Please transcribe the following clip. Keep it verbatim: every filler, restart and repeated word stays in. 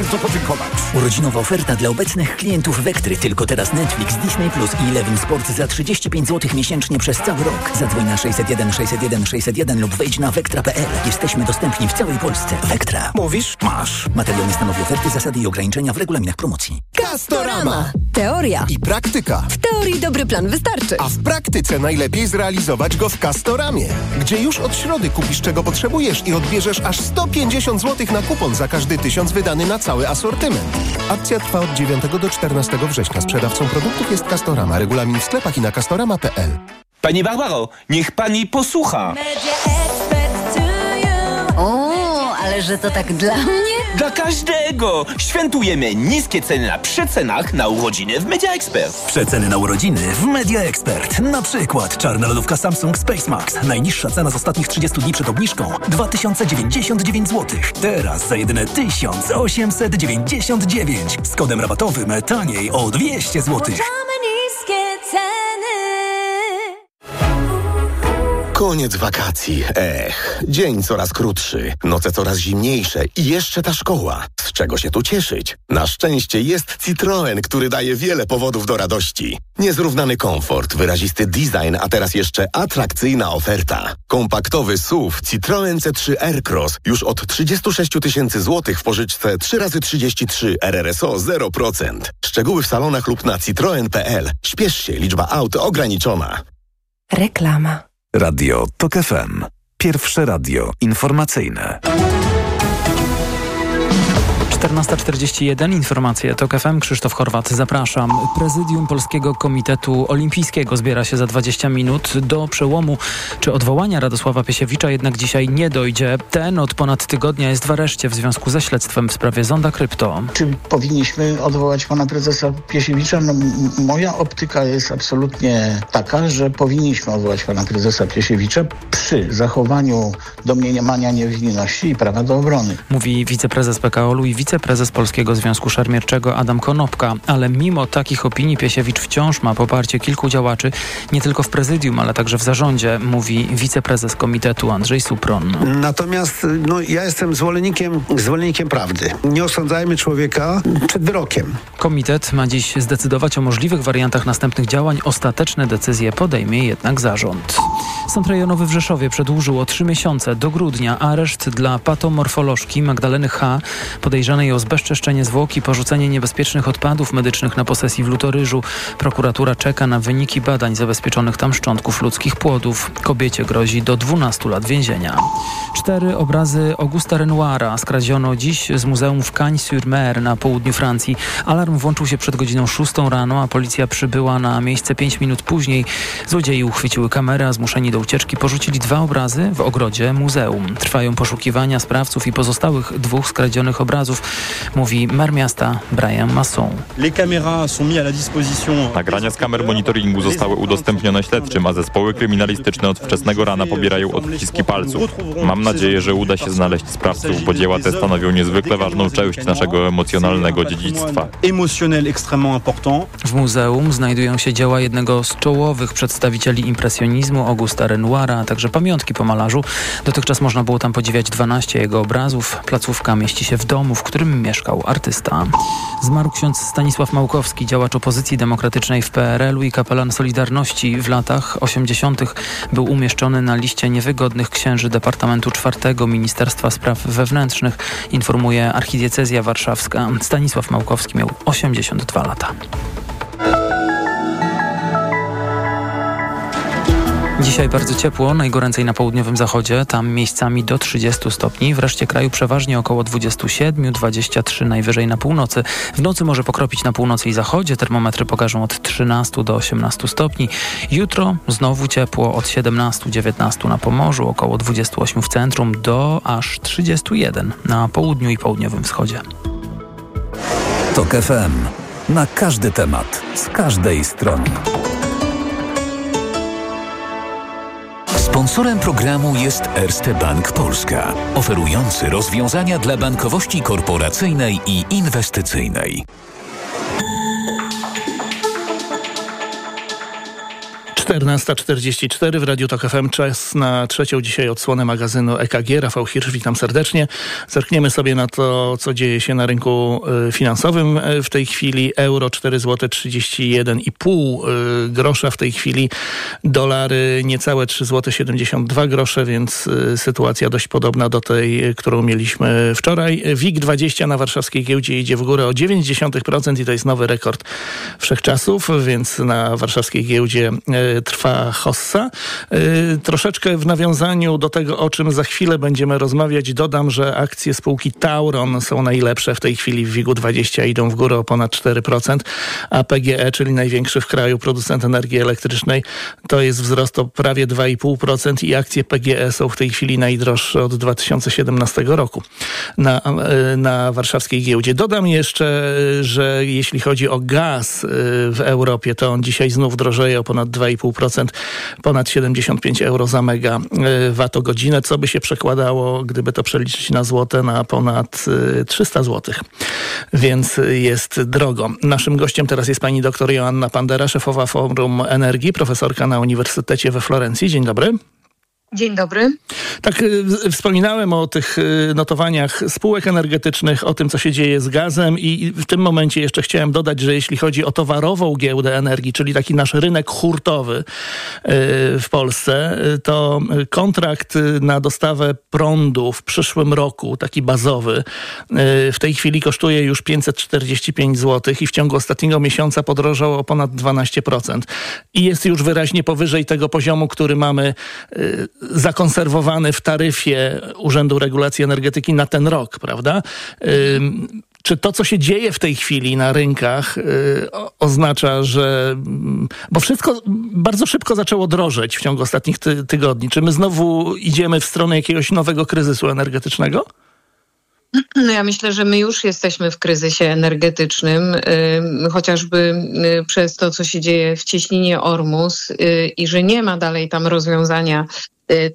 bardzo podziękować. Urodzinowa oferta dla obecnych klientów Vectry. Tylko teraz Netflix, Disney Plus i Eleven Sport za trzydzieści pięć złotych miesięcznie przez cały rok. Zadzwoń na sześćset jeden sześćset jeden sześćset jeden lub wejdź na vectra kropka p l. Jesteśmy dostępni w całej Polsce. Vectra. Mówisz? Masz. Materiał nie stanowi oferty, zasady i ograniczenia w regulaminach promocji. Castorama. Teoria i praktyka. W teorii dobry plan wystarczy. A w praktyce najlepiej zrealizować go w Castoramie, gdzie już od środy kupisz czego potrzebujesz i odbierzesz aż sto pięćdziesiąt złotych na kupon za każdy tysiąc wydany na cały asortyment. Akcja trwa od dziewiątego do czternastego września. Sprzedawcą produktów jest Castorama. Regulamin w sklepach i na castorama kropka p l. Pani Barbaro, niech pani posłucha. O, ale że to tak dla mnie? Dla każdego! Świętujemy niskie ceny na przecenach na urodziny w Media Expert. Przeceny na urodziny w Media Expert. Na przykład czarna lodówka Samsung Space Max. Najniższa cena z ostatnich trzydziestu dni przed obniżką dwa tysiące dziewięćdziesiąt dziewięć złotych. Teraz za jedyne tysiąc osiemset dziewięćdziesiąt dziewięć. Z kodem rabatowym taniej o dwieście złotych. Koniec wakacji. Ech, dzień coraz krótszy, noce coraz zimniejsze i jeszcze ta szkoła. Z czego się tu cieszyć? Na szczęście jest Citroen, który daje wiele powodów do radości. Niezrównany komfort, wyrazisty design, a teraz jeszcze atrakcyjna oferta. Kompaktowy S U V Citroen C trzy Aircross już od trzydzieści sześć tysięcy złotych w pożyczce trzy razy trzydzieści trzy R R S O zero procent. Szczegóły w salonach lub na citroen kropka p l. Śpiesz się, liczba aut ograniczona. Reklama. Radio Tok F M. Pierwsze radio informacyjne. czternasta czterdzieści jeden, informacje Tok F M, Krzysztof Horwat, zapraszam. Prezydium Polskiego Komitetu Olimpijskiego zbiera się za dwadzieścia minut. Do przełomu czy odwołania Radosława Piesiewicza jednak dzisiaj nie dojdzie. Ten od ponad tygodnia jest w areszcie w związku ze śledztwem w sprawie Zonda Krypto. Czy powinniśmy odwołać pana prezesa Piesiewicza? No, m- moja optyka jest absolutnie taka, że powinniśmy odwołać pana prezesa Piesiewicza przy zachowaniu domniemania niewinności i prawa do obrony. Mówi wiceprezes P K O L u i wiceprezes Polskiego Związku Szermierczego Adam Konopka. Ale mimo takich opinii Piesiewicz wciąż ma poparcie kilku działaczy, nie tylko w prezydium, ale także w zarządzie, mówi wiceprezes komitetu Andrzej Supron. Natomiast no, ja jestem zwolennikiem, zwolennikiem prawdy. Nie osądzajmy człowieka przed wyrokiem. Komitet ma dziś zdecydować o możliwych wariantach następnych działań. Ostateczne decyzje podejmie jednak zarząd. Sąd rejonowy w Rzeszowie przedłużył o trzy miesiące do grudnia areszt dla patomorfolożki Magdaleny H., podejrzanej o zbezczeszczenie zwłok i porzucenie niebezpiecznych odpadów medycznych na posesji w Lutoryżu. Prokuratura czeka na wyniki badań zabezpieczonych tam szczątków ludzkich płodów. Kobiecie grozi do dwunastu lat więzienia. Cztery obrazy Augusta Renoira skradziono dziś z muzeum w Cagnes-sur-Mer na południu Francji. Alarm włączył się przed godziną szóstą rano, a policja przybyła na miejsce pięć minut później. Złodziei uchwyciły kamerę, a zmuszeni do ucieczki porzucili dwa obrazy w ogrodzie muzeum. Trwają poszukiwania sprawców i pozostałych dwóch skradzionych obrazów, mówi mer miasta Brian Masson. Nagrania z kamer monitoringu zostały udostępnione śledczym, a zespoły kryminalistyczne od wczesnego rana pobierają odciski palców. Mam nadzieję, że uda się znaleźć sprawców, bo dzieła te stanowią niezwykle ważną część naszego emocjonalnego dziedzictwa. W muzeum znajdują się dzieła jednego z czołowych przedstawicieli impresjonizmu, Augusta Renoira, a także pamiątki po malarzu. Dotychczas można było tam podziwiać dwanaście jego obrazów. Placówka mieści się w domu, w którym mieszkał artysta. Zmarł ksiądz Stanisław Małkowski, działacz opozycji demokratycznej w P R L u i kapelan Solidarności. W latach osiemdziesiątych był umieszczony na liście niewygodnych księży Departamentu czwartego Ministerstwa Spraw Wewnętrznych, informuje archidiecezja warszawska. Stanisław Małkowski miał osiemdziesiąt dwa lata. Dzisiaj bardzo ciepło, najgoręcej na południowym zachodzie, tam miejscami do trzydziestu stopni. W reszcie kraju przeważnie około dwadzieścia siedem dwadzieścia trzy najwyżej na północy. W nocy może pokropić na północy i zachodzie, termometry pokażą od trzynastu do osiemnastu stopni. Jutro znowu ciepło, od siedemnastu dziewiętnastu na Pomorzu, około dwudziestu ośmiu w centrum, do aż trzydziestu jeden na południu i południowym wschodzie. Tok F M. Na każdy temat, z każdej strony. Sponsorem programu jest Erste Bank Polska, oferujący rozwiązania dla bankowości korporacyjnej i inwestycyjnej. czternasta czterdzieści cztery w Radiu Tok F M. Czas na trzecią dzisiaj odsłonę magazynu E K G. Rafał Hirsch, witam serdecznie. Zerkniemy sobie na to, co dzieje się na rynku finansowym w tej chwili. Euro cztery złote trzydzieści jeden i pół grosza w tej chwili. Dolary niecałe trzy złote siedemdziesiąt dwa grosze, więc sytuacja dość podobna do tej, którą mieliśmy wczoraj. W I G dwadzieścia na warszawskiej giełdzie idzie w górę o dziewięć dziesiątych procent i to jest nowy rekord wszechczasów, więc na warszawskiej giełdzie trwa hossa. Troszeczkę w nawiązaniu do tego, o czym za chwilę będziemy rozmawiać, dodam, że akcje spółki Tauron są najlepsze w tej chwili w W I G dwadzieścia, idą w górę o ponad cztery procent, a P G E, czyli największy w kraju producent energii elektrycznej, to jest wzrost o prawie dwa i pół procent i akcje P G E są w tej chwili najdroższe od dwa tysiące siedemnastego roku na, na warszawskiej giełdzie. Dodam jeszcze, że jeśli chodzi o gaz w Europie, to on dzisiaj znów drożeje o ponad dwa i pół procent, ponad siedemdziesiąt pięć euro za megawattogodzinę, co by się przekładało, gdyby to przeliczyć na złote, na ponad trzysta złotych. Więc jest drogo. Naszym gościem teraz jest pani doktor Joanna Pandera, szefowa Forum Energii, profesorka na Uniwersytecie we Florencji. Dzień dobry. Dzień dobry. Tak, wspominałem o tych notowaniach spółek energetycznych, o tym, co się dzieje z gazem i w tym momencie jeszcze chciałem dodać, że jeśli chodzi o towarową giełdę energii, czyli taki nasz rynek hurtowy w Polsce, to kontrakt na dostawę prądu w przyszłym roku, taki bazowy, w tej chwili kosztuje już pięćset czterdzieści pięć złotych i w ciągu ostatniego miesiąca podrożał o ponad dwanaście procent. I jest już wyraźnie powyżej tego poziomu, który mamy zakonserwowany w taryfie Urzędu Regulacji Energetyki na ten rok, prawda? Czy to, co się dzieje w tej chwili na rynkach, oznacza, że... Bo wszystko bardzo szybko zaczęło drożeć w ciągu ostatnich ty- tygodni. Czy my znowu idziemy w stronę jakiegoś nowego kryzysu energetycznego? No ja myślę, że my już jesteśmy w kryzysie energetycznym, yy, chociażby yy, przez to, co się dzieje w cieśninie Ormus yy, i że nie ma dalej tam rozwiązania yy,